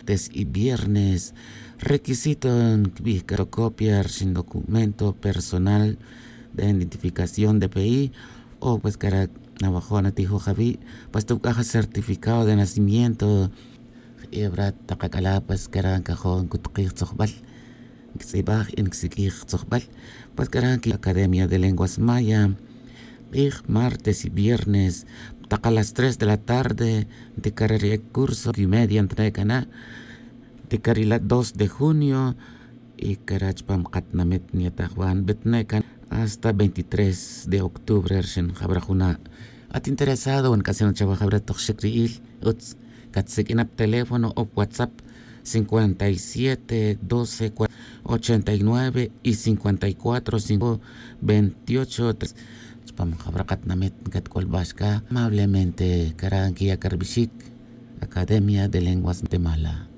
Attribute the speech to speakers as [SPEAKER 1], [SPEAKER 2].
[SPEAKER 1] martes y viernes. Requisito en copiar sin documento personal de identificación de PI o pues cara abajo natijo Javi, pues tu caja certificado de nacimiento. Ibrat takakala pues cara cajón kutkir tzokbal. Xibaj en xikir tzokbal. Pues cara Academia de Lenguas Maya. Martes y viernes, a las 3 de la tarde, de carrera curso y media entregana, de carrera 2 de junio, y carachpam katnamet nietajuan betnekan hasta 23 de octubre, en Jabrajuna. ¿At interesado en casino chabajabra toxikriil? Katsikinap teléfono o WhatsApp 57 12 89 y 54 5 28 3. Pamjabrakat namit kat kolbaska amablemente karankia karbishik Academia de Lenguas Guatemala.